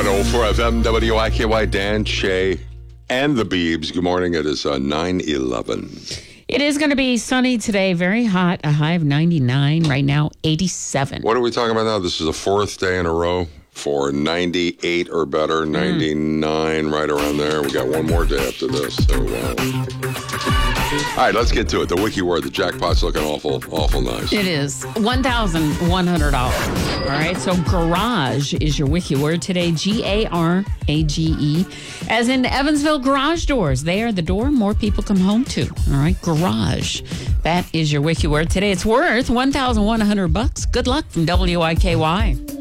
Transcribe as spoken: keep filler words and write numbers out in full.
one oh four F M, W I K Y, Dan, Shay, and the Beebs. Good morning. It is uh, nine eleven. It is going to be sunny today, very hot, a high of ninety-nine, right now eighty-seven. What are we talking about now? This is the fourth day in a row for ninety-eight or better, ninety-nine, mm. right around there. We got one more day after this. So, uh, all right, let's get to it. The wiki word, the jackpot's looking awful, awful nice. It is one thousand one hundred dollars. All right, so garage is your wiki word today, G A R A G E, as in Evansville garage doors. They are the door more people come home to. All right, garage. That is your wiki word today. It's worth one thousand one hundred bucks. Good luck from W I K Y.